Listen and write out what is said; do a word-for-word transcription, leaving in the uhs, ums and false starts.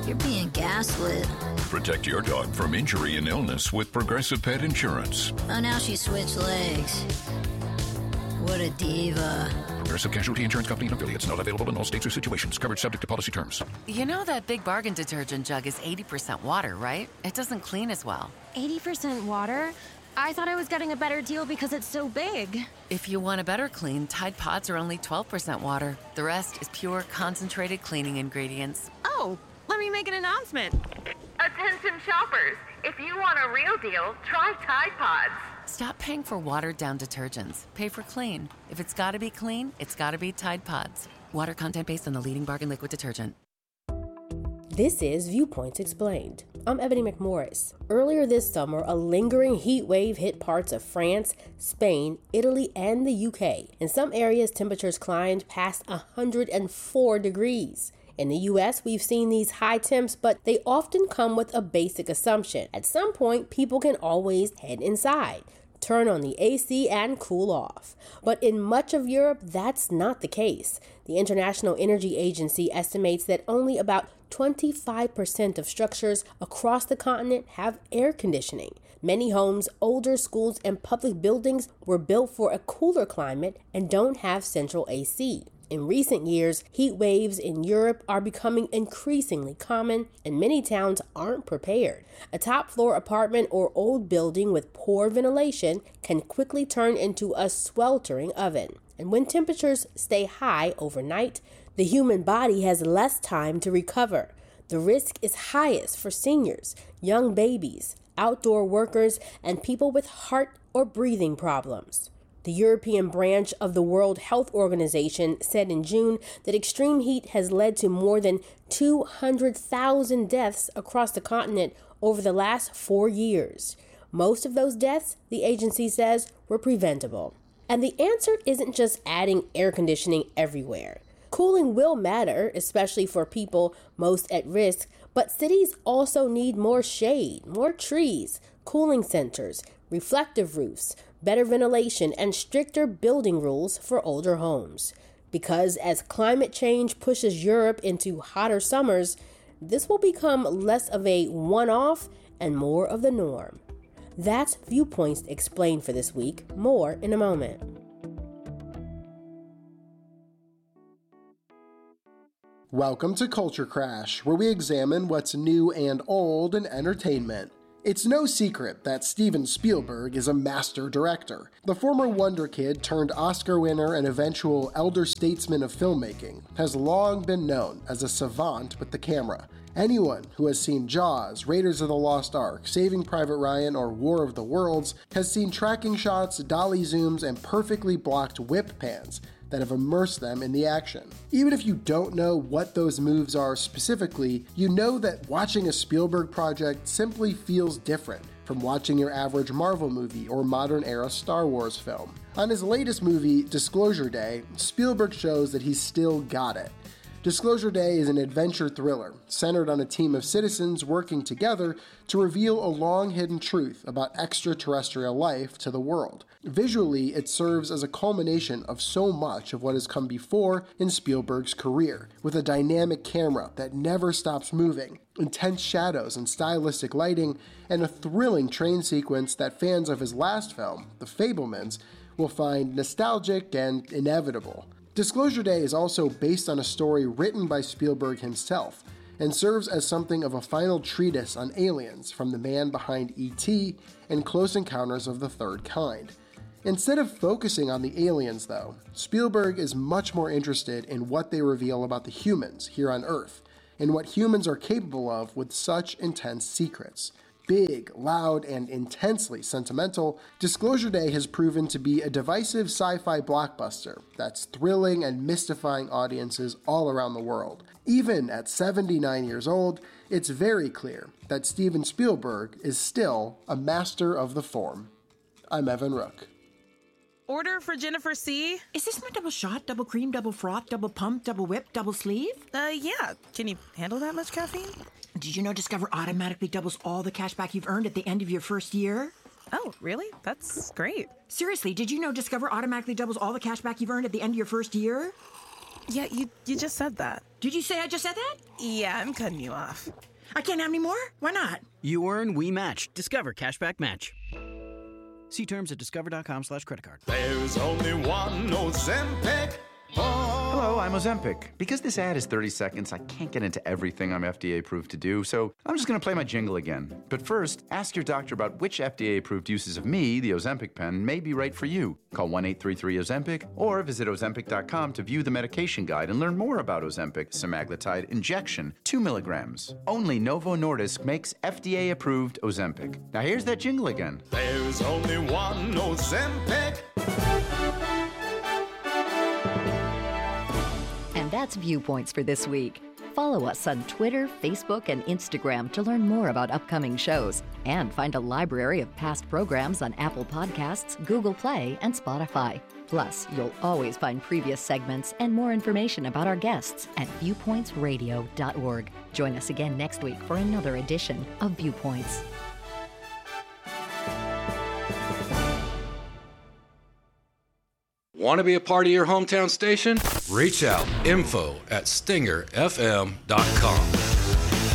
You're being gaslit. Protect your dog from injury and illness with Progressive Pet Insurance. Oh, now she switched legs. What a diva. Progressive Casualty Insurance Company and affiliates. Not available in all states or situations. Coverage subject to policy terms. You know that Big Bargain detergent jug is eighty percent water, right? It doesn't clean as well. eighty percent water? I thought I was getting a better deal because it's so big. If you want a better clean, Tide Pods are only twelve percent water. The rest is pure, concentrated cleaning ingredients. Oh, let me make an announcement. Attention shoppers, if you want a real deal, try Tide Pods. Stop paying for watered-down detergents. Pay for clean. If it's gotta be clean, it's gotta be Tide Pods. Water content based on the leading bargain liquid detergent. This is Viewpoints Explained. I'm Ebony McMorris. Earlier this summer, a lingering heat wave hit parts of France, Spain, Italy, and the U K. In some areas, temperatures climbed past one hundred four degrees. In the U S, we've seen these high temps, but they often come with a basic assumption. At some point, people can always head inside, turn on the A C, and cool off. But in much of Europe, that's not the case. The International Energy Agency estimates that only about twenty-five percent of structures across the continent have air conditioning. Many homes, older schools, and public buildings were built for a cooler climate and don't have central A C. In recent years, heat waves in Europe are becoming increasingly common, and many towns aren't prepared. A top-floor apartment or old building with poor ventilation can quickly turn into a sweltering oven. And when temperatures stay high overnight, the human body has less time to recover. The risk is highest for seniors, young babies, outdoor workers, and people with heart or breathing problems. The European branch of the World Health Organization said in June that extreme heat has led to more than two hundred thousand deaths across the continent over the last four years. Most of those deaths, the agency says, were preventable. And the answer isn't just adding air conditioning everywhere. Cooling will matter, especially for people most at risk, but cities also need more shade, more trees, cooling centers, reflective roofs, better ventilation, and stricter building rules for older homes. Because as climate change pushes Europe into hotter summers, this will become less of a one-off and more of the norm. That's Viewpoints Explained for this week. More in a moment. Welcome to Culture Crash, where we examine what's new and old in entertainment. It's no secret that Steven Spielberg is a master director. The former Wonder Kid turned Oscar winner and eventual elder statesman of filmmaking has long been known as a savant with the camera. Anyone who has seen Jaws, Raiders of the Lost Ark, Saving Private Ryan, or War of the Worlds has seen tracking shots, dolly zooms, and perfectly blocked whip pans that have immersed them in the action. Even if you don't know what those moves are specifically, you know that watching a Spielberg project simply feels different from watching your average Marvel movie or modern-era Star Wars film. On his latest movie, Disclosure Day, Spielberg shows that he's still got it. Disclosure Day is an adventure thriller centered on a team of citizens working together to reveal a long-hidden truth about extraterrestrial life to the world. Visually, it serves as a culmination of so much of what has come before in Spielberg's career, with a dynamic camera that never stops moving, intense shadows and stylistic lighting, and a thrilling train sequence that fans of his last film, The Fabelmans, will find nostalgic and inevitable. Disclosure Day is also based on a story written by Spielberg himself, and serves as something of a final treatise on aliens from the man behind E T and Close Encounters of the Third Kind. Instead of focusing on the aliens, though, Spielberg is much more interested in what they reveal about the humans here on Earth, and what humans are capable of with such intense secrets. Big, loud, and intensely sentimental, Disclosure Day has proven to be a divisive sci-fi blockbuster that's thrilling and mystifying audiences all around the world. Even at seventy-nine years old, it's very clear that Steven Spielberg is still a master of the form. I'm Evan Rook. Order for Jennifer C. Is this my double shot, double cream, double froth, double pump, double whip, double sleeve? Uh, yeah. Can you handle that much caffeine? Did you know Discover automatically doubles all the cash back you've earned at the end of your first year? Oh, really? That's great. Seriously, did you know Discover automatically doubles all the cash back you've earned at the end of your first year? Yeah, you you just said that. Did you say I just said that? Yeah, I'm cutting you off. I can't have any more? Why not? You earn, we match. Discover Cashback Match. See terms at discover.com slash credit card. There's only one Ozempic. Oh. Hello, I'm Ozempic. Because this ad is thirty seconds, I can't get into everything I'm F D A approved to do, so I'm just going to play my jingle again. But first, ask your doctor about which F D A approved uses of me, the Ozempic pen, may be right for you. Call one eight three three Ozempic or visit Ozempic dot com to view the medication guide and learn more about Ozempic semaglutide injection, two milligrams. Only Novo Nordisk makes F D A approved Ozempic. Now here's that jingle again. There's only one Ozempic. And that's Viewpoints for this week. Follow us on Twitter, Facebook, and Instagram to learn more about upcoming shows and find a library of past programs on Apple Podcasts, Google Play, and Spotify. Plus, you'll always find previous segments and more information about our guests at viewpoints radio dot org. Join us again next week for another edition of Viewpoints. Want to be a part of your hometown station? Reach out. Info at stinger f m dot com.